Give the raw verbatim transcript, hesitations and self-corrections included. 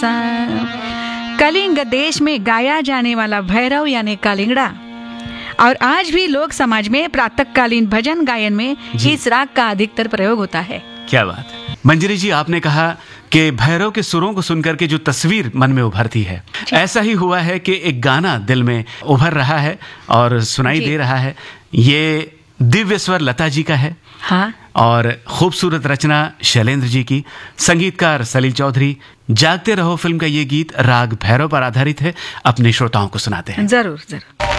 कलिंग देश में गाया जाने वाला भैरव यानी कलिंगड़ा, और आज भी लोक समाज में प्रातःकालीन भजन गायन में इस राग का अधिकतर प्रयोग होता है। क्या बात है मंजरी जी, आपने कहा कि भैरव के सुरों को सुनकर के जो तस्वीर मन में उभरती है, ऐसा ही हुआ है कि एक गाना दिल में उभर रहा है और सुनाई दे रहा है। ये दिव्य स्वर लता जी का है। हाँ। और खूबसूरत रचना शैलेंद्र जी की, संगीतकार सलील चौधरी। जागते रहो फिल्म का ये गीत राग भैरव पर आधारित है। अपने श्रोताओं को सुनाते हैं। जरूर जरूर।